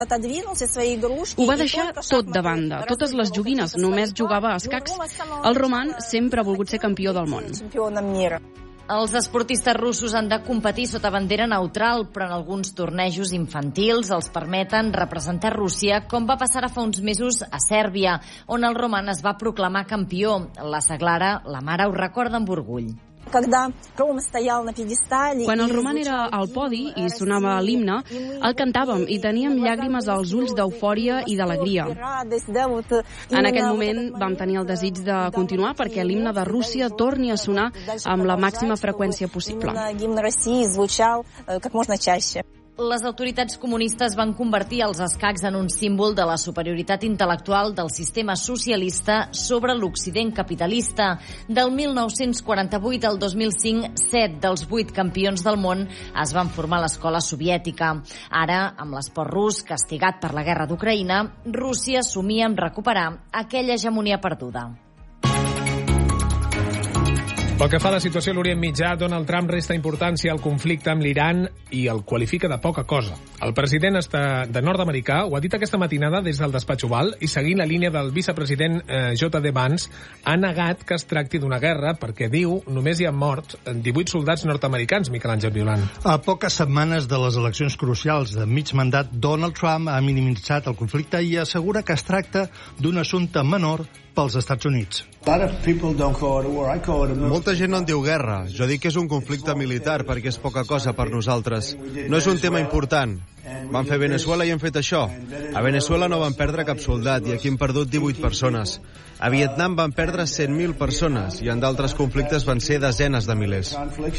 Ho va deixar tot de banda, totes les joguines, només jugava a escacs. El Roman sempre ha volgut ser campió del món. Els esportistes russos han de competir sota bandera neutral, però en alguns tornejos infantils els permeten representar Rússia, com va passar fa uns mesos a Sèrbia, on el Roman es va proclamar campió. La Saglara, la mare, ho recorda amb orgull. Quan el Roman era al podi i sonava l'himne, el cantàvem i teníem llàgrimes als ulls d'eufòria i d'alegria. En aquell moment vam tenir el desig de continuar perquè l'himne de Rússia torni a sonar amb la màxima freqüència possible. Les autoritats comunistes van convertir els escacs en un símbol de la superioritat intel·lectual del sistema socialista sobre l'Occident capitalista. Del 1948 al 2005, 7 dels 8 campions del món es van formar a l'escola soviètica. Ara, amb l'esport rus castigat per la guerra d'Ucraïna, Rússia somia en recuperar aquella hegemonia perduda. Pel que fa a la situació a l'Orient Mitjà, Donald Trump resta importància al conflicte amb l'Iran i el qualifica de poca cosa. El president de nord-americà ho ha dit aquesta matinada des del despatx Oval i seguint la línia del vicepresident J.D. Vance ha negat que es tracti d'una guerra perquè, diu, només hi han mort 18 soldats nord-americans, Miquel Àngel Violant. A poques setmanes de les eleccions crucials de mig mandat, Donald Trump ha minimitzat el conflicte i assegura que es tracta d'un assumpte menor pels Estats Units. Molta gent no en diu guerra. Jo dic que és un conflicte militar perquè és poca cosa per nosaltres. No és un tema important. Van fer Venezuela i hem fet això. A Venezuela no van perdre cap soldat i aquí hem perdut 18 persones. A Vietnam van perdre 100.000 persones i en d'altres conflictes van ser desenes de milers.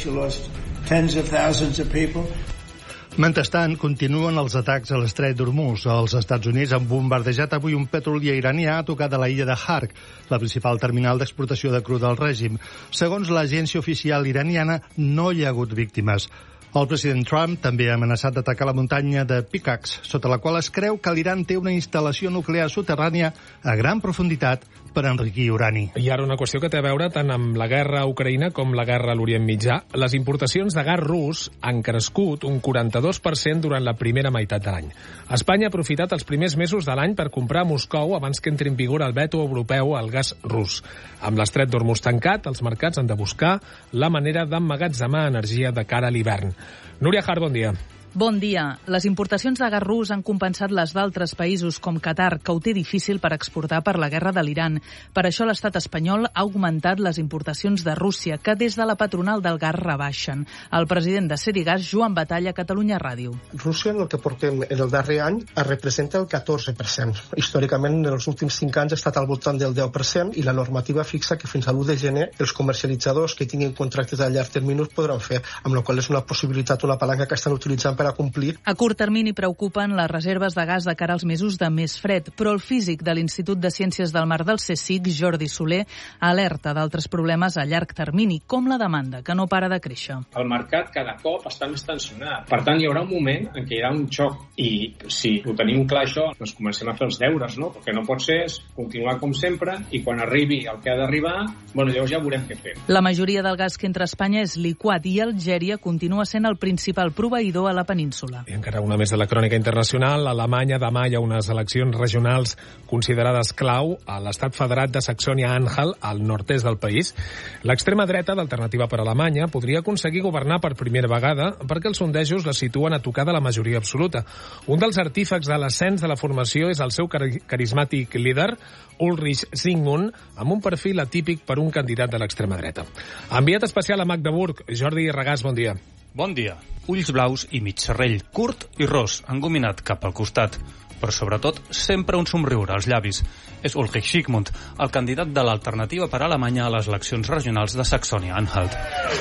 Mentrestant, continuen els atacs a l'estret d'Hormuz. Els Estats Units han bombardejat avui un petrolier iranià a tocar de la illa de Hark, la principal terminal d'exportació de cru del règim. Segons l'agència oficial iraniana, no hi ha hagut víctimes. El president Trump també ha amenaçat d'atacar la muntanya de Pickaxe, sota la qual es creu que l'Iran té una instal·lació nuclear soterrània a gran profunditat per enriquir urani. I ara una qüestió que té a veure tant amb la guerra a Ucraïna com la guerra a l'Orient Mitjà. Les importacions de gas rus han crescut un 42% durant la primera meitat de l'any. Espanya ha aprofitat els primers mesos de l'any per comprar a Moscou abans que entri en vigor el veto europeu al gas rus. Amb l'estret d'Hormuz tancat, els mercats han de buscar la manera d'emmagatzemar energia de cara a l'hivern. Núria Hart, bon dia. Bon dia. Les importacions de gas rus han compensat les d'altres països com Qatar, que ho té difícil per exportar per la guerra de l'Iran. Per això l'estat espanyol ha augmentat les importacions de Rússia, que des de la patronal del gas rebaixen. El president de Cedigas, Joan Batalla, a Catalunya Ràdio. Rússia, en el que portem en el darrer any, representa el 14%. Històricament, en els últims 5 anys ha estat al voltant del 10% i la normativa fixa que fins a l'1 de gener els comercialitzadors que tinguin contractes a llarg termini podran fer, amb la qual és una possibilitat, una palanca que estan utilitzant per a complir. A curt termini preocupen les reserves de gas de cara als mesos de més fred, però el físic de l'Institut de Ciències del Mar del CSIC, Jordi Soler, alerta d'altres problemes a llarg termini, com la demanda, que no para de créixer. El mercat cada cop està més tensionat. Per tant, hi haurà un moment en què hi haurà un xoc i si ho tenim clar això, doncs comencem a fer els deures, no? Perquè no pot ser és continuar com sempre i quan arribi el que ha d'arribar, llavors ja veurem què fer. La majoria del gas que entra a Espanya és liquat i Algèria continua sent el principal proveïdor a la península. I encara una més de la crònica internacional. A Alemanya demà hi ha unes eleccions regionals considerades clau a l'estat federat de Saxònia-Anhalt, al nord-est del país. L'extrema dreta d'Alternativa per Alemanya podria aconseguir governar per primera vegada perquè els sondejos la situen a tocar de la majoria absoluta. Un dels artífecs de l'ascens de la formació és el seu carismàtic líder, Ulrich Zingmund, amb un perfil atípic per un candidat de l'extrema dreta. Enviat especial a Magdeburg, Jordi Regàs, bon dia. Bon dia. Ulls blaus i mig serrell, curt i ros, engominat cap al costat. Però sobretot, sempre un somriure als llavis. És Ulrich Zingmund, el candidat de l'Alternativa per Alemanya a les eleccions regionals de Saxònia-Anhalt.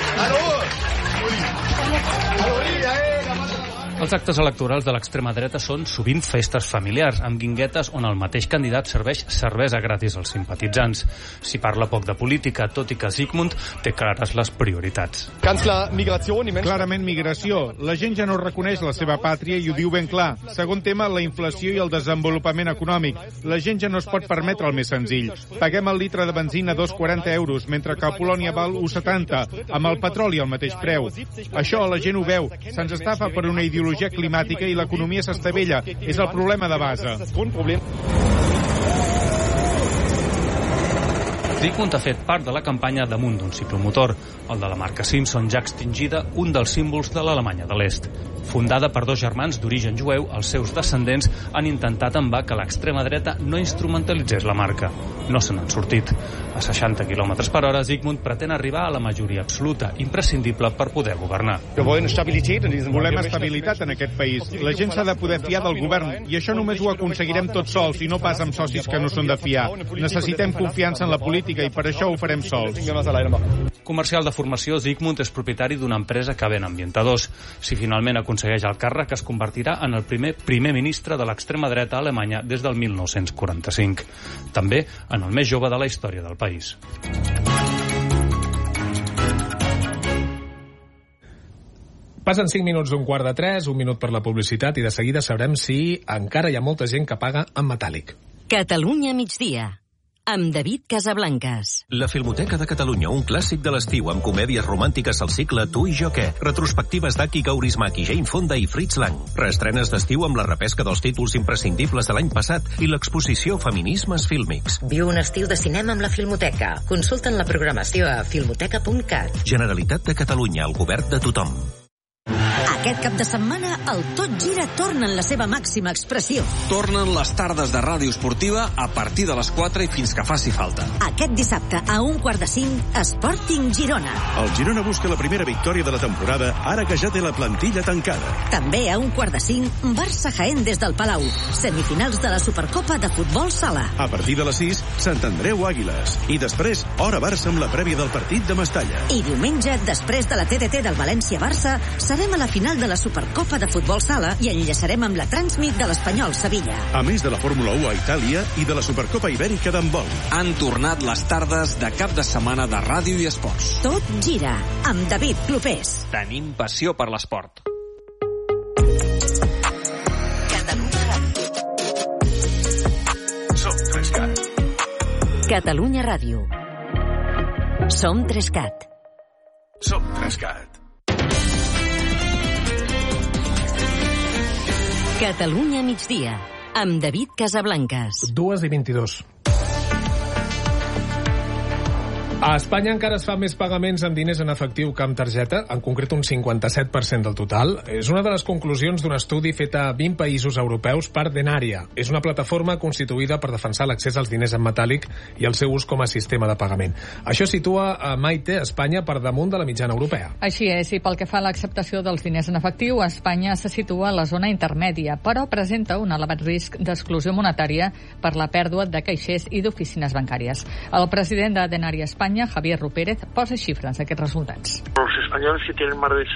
Els actes electorals de l'extrema dreta són sovint festes familiars, amb guinguetes on el mateix candidat serveix cervesa gratis als simpatitzants. S'hi parla poc de política, tot i que Zygmunt té clares les prioritats. Clarament migració. La gent ja no reconeix la seva pàtria i ho diu ben clar. Segon tema, la inflació i el desenvolupament econòmic. La gent ja no es pot permetre el més senzill. Paguem el litre de benzina a 2,40 euros, mentre que a Polònia val 1,70, amb el petroli al mateix preu. Això la gent ho veu. Se'ns estafa per una ideologia patologia climàtica i l'economia s'estavella. És el problema de base. Zygmunt ha fet part de la campanya damunt d'un ciclomotor, el de la marca Simpson, ja extingida, un dels símbols de l'Alemanya de l'Est. Fundada per dos germans d'origen jueu, els seus descendents han intentat en va que l'extrema dreta no instrumentalitzés la marca. No se n'han sortit. A 60 km/h, Zygmunt pretén arribar a la majoria absoluta, imprescindible per poder governar. Volem estabilitat en aquest país. La gent s'ha de poder fiar del govern, i això només ho aconseguirem tots sols i no pas amb socis que no són de fiar. Necessitem confiança en la política i per això ho farem sols. Comercial de formació, Zygmunt és propietari d'una empresa que ven ambientadors. Si finalment aconsegueix el càrrec, es convertirà en el primer ministre de l'extrema dreta alemanya des del 1945. També en el més jove de la història del país. Passen 5 minuts d'un 2:45, un minut per la publicitat i de seguida sabrem si encara hi ha molta gent que paga en metàl·lic. Catalunya migdia, amb David Casablancas. La Filmoteca de Catalunya, un clàssic de l'estiu amb comèdies romàntiques al cicle Tu i jo què, retrospectives d'Aki Kaurismäki, Jane Fonda i Fritz Lang, reestrenes d'estiu amb la repesca dels títols imprescindibles de l'any passat i l'exposició Feminismes Fílmics. Viu un estiu de cinema amb la Filmoteca. Consulta'n la programació a filmoteca.cat. Generalitat de Catalunya, el govern de tothom. Aquest cap de setmana, el Tot Gira torna en la seva màxima expressió. Tornen les tardes de ràdio esportiva a partir de les 4 i fins que faci falta. Aquest dissabte, a 4:45, Sporting Girona. El Girona busca la primera victòria de la temporada, ara que ja té la plantilla tancada. També a 4:45, Barça-Jaén des del Palau. Semifinals de la Supercopa de Futbol Sala. A partir de les 6, Sant Andreu Àguiles. I després, hora Barça amb la prèvia del partit de Mestalla. I diumenge, després de la TDT del València-Barça, serem a la final de la Supercopa de Futbol Sala i enllaçarem amb la Transmit de l'Espanyol Sevilla. A més de la Fórmula 1 a Itàlia i de la Supercopa Ibèrica d'handbol. Han tornat les tardes de cap de setmana de ràdio i esports. Tot gira, amb David Clopés. Tenim passió per l'esport. Som 3CAT. Catalunya Ràdio. Som 3CAT. Som 3CAT. Catalunya migdia, amb David Casablancas. 2:22. A Espanya encara es fa més pagaments amb diners en efectiu que amb targeta, en concret un 57% del total. És una de les conclusions d'un estudi fet a 20 països europeus per Denaria. És una plataforma constituïda per defensar l'accés als diners en metàl·lic i el seu ús com a sistema de pagament. Això situa a Maite, Espanya, per damunt de la mitjana europea. Així és, i pel que fa a l'acceptació dels diners en efectiu, Espanya se situa a la zona intermèdia, però presenta un elevat risc d'exclusió monetària per la pèrdua de caixers i d'oficines bancàries. El president de Denaria Espanya, Javier Rupérez, posa xifres a aquests resultats. Los españoles que tienen más de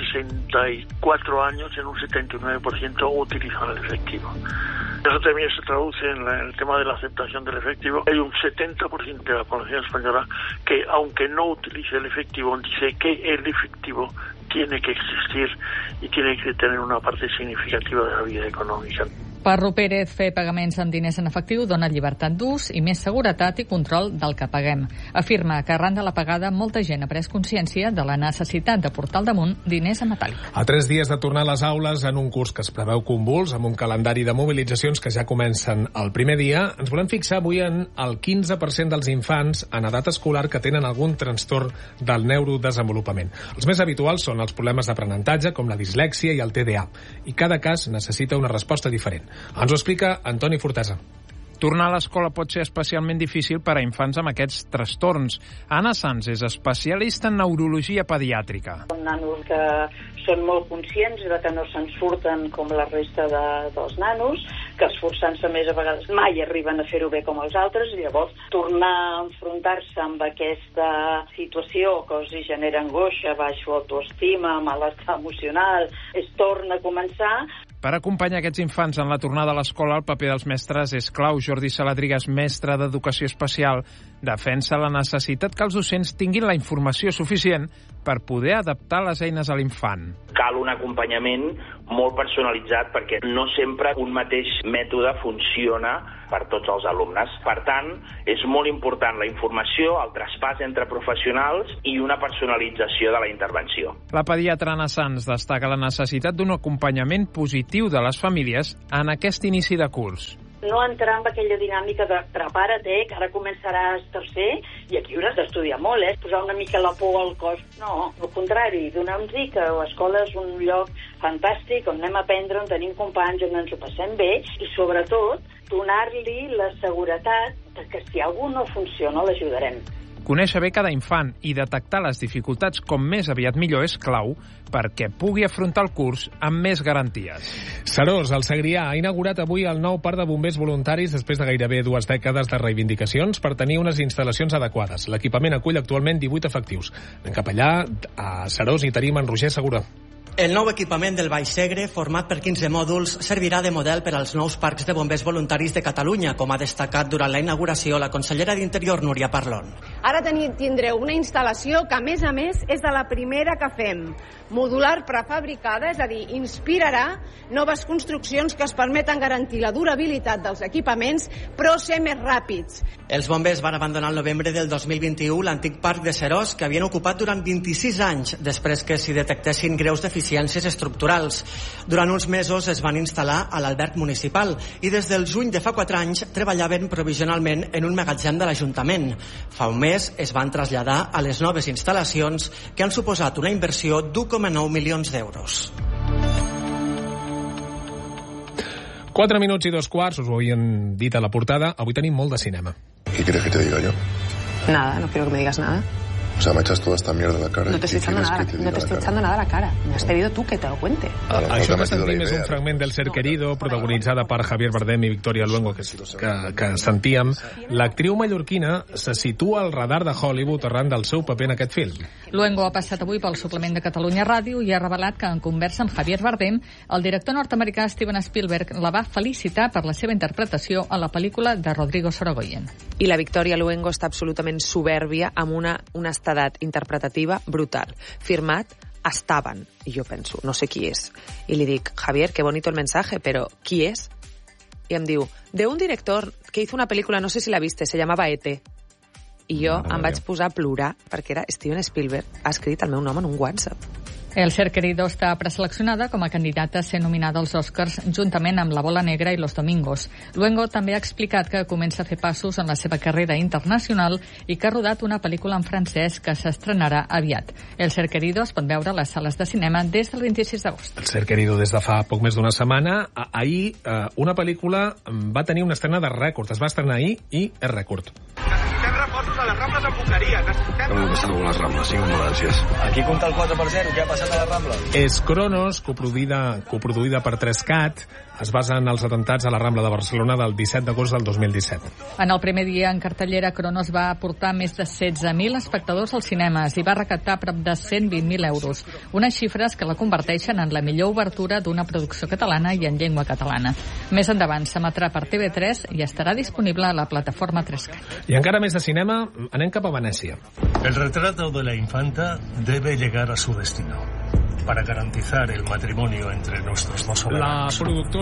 64 años, en un 79% utilizan el efectivo. Eso también se traduce en el tema de la aceptación del efectivo. Hay un 70% de la población española que, aunque no utilice el efectivo, dice que el efectivo tiene que existir y tiene que tener una parte significativa de la vida econòmica. Per Rupérez, fer pagaments amb diners en efectiu dona llibertat d'ús i més seguretat i control del que paguem. Afirma que arran de la pagada molta gent ha pres consciència de la necessitat de portar al damunt diners en metàl·lic. A 3 dies de tornar a les aules en un curs que es preveu convuls, amb un calendari de mobilitzacions que ja comencen el primer dia, ens volem fixar avui en el 15% dels infants en edat escolar que tenen algun trastorn del neurodesenvolupament. Els més habituals són els problemes d'aprenentatge, com la dislèxia i el TDA, i cada cas necessita una resposta diferent. Ens ho explica Antoni Fortesa. Tornar a l'escola pot ser especialment difícil per a infants amb aquests trastorns. Anna Sanz és especialista en neurologia pediàtrica. Són nanos que són molt conscients de que no se'n surten com la resta dels nanos, que esforçant-se més a vegades mai arriben a fer-ho bé com els altres, i llavors tornar a enfrontar-se amb aquesta situació que els genera angoixa, baixa autoestima, malestar emocional, es torna a començar. Per acompanyar aquests infants en la tornada a l'escola, el paper dels mestres és clau. Jordi Saladrigas, mestre d'Educació Especial defensa la necessitat que els docents tinguin la informació suficient per poder adaptar les eines a l'infant. Cal un acompanyament molt personalitzat perquè no sempre un mateix mètode funciona per tots els alumnes. Per tant, és molt important la informació, el traspàs entre professionals i una personalització de la intervenció. La pediatra Anna Sans destaca la necessitat d'un acompanyament positiu de les famílies en aquest inici de curs. No entrar en aquella dinàmica de prepara't, que ara començaràs tercer i aquí hauràs d'estudiar molt, posar una mica la por al cos. No, al contrari, donar-nos que l'escola és un lloc fantàstic on anem a aprendre, on tenim companys, on ens ho passem bé i sobretot donar-li la seguretat de que si algú no funciona l'ajudarem. Conèixer bé cada infant i detectar les dificultats com més aviat millor és clau perquè pugui afrontar el curs amb més garanties. Seròs, el Segrià, ha inaugurat avui el nou parc de bombers voluntaris després de gairebé 2 dècades de reivindicacions per tenir unes instal·lacions adequades. L'equipament acull actualment 18 efectius. Anem cap allà, a Seròs, i tenim en Roger Segura. El nou equipament del Baix Segre, format per 15 mòduls, servirà de model per als nous parcs de bombers voluntaris de Catalunya, com ha destacat durant la inauguració la consellera d'Interior, Núria Parlon. Ara tindreu una instal·lació que, a més, és de la primera que fem. Modular prefabricada, és a dir, inspirarà noves construccions que es permeten garantir la durabilitat dels equipaments, però ser més ràpids. Els bombers van abandonar el novembre del 2021 l'antic parc de Seròs, que havien ocupat durant 26 anys, després que s'hi detectessin greus deficiències estructurals. Durant uns mesos es van instal·lar a l'alberg municipal i des del juny de fa 4 anys treballaven provisionalment en un magatzem de l'Ajuntament. Fa un mes es van traslladar a les noves instal·lacions que han suposat una inversió d'1,9 milions d'euros. 4 minuts i 2 quarts, us ho havien dit a la portada. Avui tenim molt de cinema. ¿Qué quieres que te diga yo? Nada, no quiero que me digas nada. O sea, me echas toda esta mierda a la cara. No te estoy echando nada, no te estoy echando nada a la cara. Me has pedido tú que te lo cuente. Això que sentim és un fragment del Ser Querido, protagonitzada per Javier Bardem i Victoria Luengo, que sentíem. L'actriu mallorquina se situa al radar de Hollywood arran del seu paper en aquest film. Luengo ha passat avui pel suplement de Catalunya Ràdio i ha revelat que en conversa amb Javier Bardem, el director nord-americà Steven Spielberg la va felicitar per la seva interpretació a la pel·lícula de Rodrigo Sorogoyen. I la Victoria Luengo està absolutament soberbia amb una honestedat interpretativa brutal. Firmat Estaban. I jo penso, no sé qui és. I li dic, Javier, qué bonito el mensaje, pero ¿qui es? Y em diu, de un director que hizo una película, no sé si la viste, se llamaba E.T. I jo em vaig posar a plorar perquè era Steven Spielberg. Ha escrit el meu nom en un WhatsApp. El Ser Querido està preseleccionada com a candidata a ser nominada als Oscars juntament amb La Bola Negra i Los Domingos. Luengo també ha explicat que comença a fer passos en la seva carrera internacional i que ha rodat una pel·lícula en francès que s'estrenarà aviat. El Ser Querido es pot veure a les sales de cinema des del 26 d'agost. El Ser Querido des de fa poc més d'una setmana. Ahir una pel·lícula va tenir una estrena de rècord. Es va estrenar ahir i és rècord. Necessitem reforços a les Rambles amb Boqueria. No me pasan algunas Ramblas, sin ambulancias. Aquí compta el 4x0, què ha passat a les Rambles? És Cronos, coproduïda per 3CAT. Es basa en els atentats a la Rambla de Barcelona del 17 d'agost del 2017. En el primer dia en cartellera, Cronos va aportar més de 16.000 espectadors als cinemes i va recaptar prop de 120.000 euros. Unes xifres que la converteixen en la millor obertura d'una producció catalana i en llengua catalana. Més endavant s'emetrà per TV3 i estarà disponible a la plataforma 3CAT. I encara més de cinema, anem cap a Venècia. El retrato de la infanta debe llegar a su destino para garantizar el matrimonio entre nuestros dos soberanos.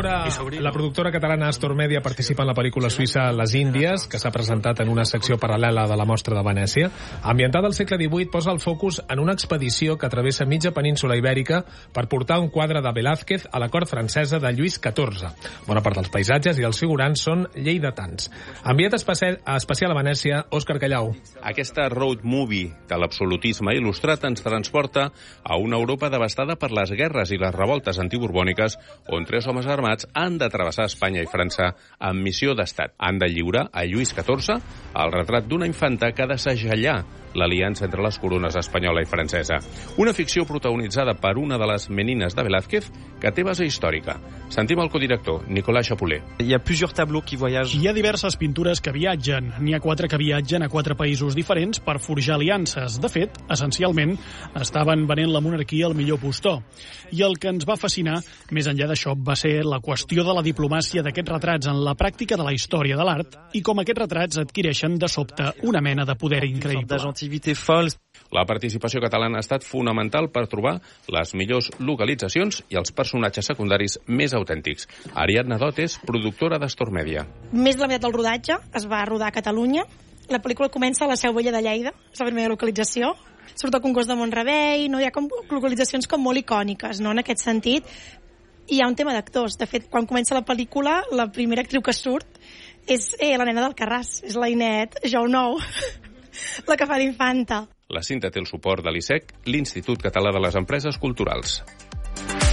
La productora catalana Astor Media participa en la pel·lícula suïssa Les Índies, que s'ha presentat en una secció paral·lela de la Mostra de Venècia. Ambientada al segle XVIII, posa el focus en una expedició que travessa mitja península ibèrica per portar un quadre de Velázquez a la cort francesa de Lluís XIV. Bona part dels paisatges i els figurants són lleidatans. Enviat especial a Venècia, Òscar Callau. Aquesta road movie de l'absolutisme il·lustrat ens transporta a una Europa devastada per les guerres i les revoltes antiborbòniques, on 3 homes armats han de travessar Espanya i França amb missió d'estat. Han de lliurar a Lluís XIV el retrat d'una infanta que ha de segellar l'aliança entre les corones espanyola i francesa. Una ficció protagonitzada per una de les menines de Velázquez que té base històrica. Sentim el codirector, Nicolas Chapoulet. Hi ha diverses pintures que viatgen. N'hi ha 4 que viatgen a 4 països diferents per forjar aliances. De fet, essencialment, estaven venent la monarquia al millor postor. I el que ens va fascinar, més enllà d'això, va ser la qüestió de la diplomàcia d'aquests retrats en la pràctica de la història de l'art i com aquests retrats adquireixen de sobte una mena de poder increïble. La participació catalana ha estat fonamental per trobar les millors localitzacions i els personatges secundaris més autèntics. Ariadna Dot és productora d'Astor Media. Més de la meitat del rodatge es va rodar a Catalunya. La pel·lícula comença a la Seu Vella de Lleida, és la primera localització. Surt el Congost de Mont-rebei, no? Hi ha com localitzacions com molt icòniques, no? En aquest sentit. I hi ha un tema d'actors. De fet, quan comença la pel·lícula, la primera actriu que surt és la nena d'Alcarràs, és la Inet Jounou, la que fa d'infanta. La cinta té el suport de l'ISEC, l'Institut Català de les Empreses Culturals.